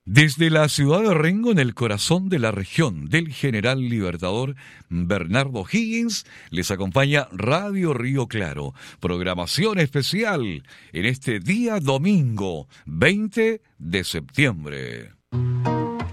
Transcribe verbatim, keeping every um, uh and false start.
Desde la ciudad de Rengo, en el corazón de la región del General Libertador Bernardo Higgins, les acompaña Radio Río Claro. Programación especial en este día domingo veinte de septiembre.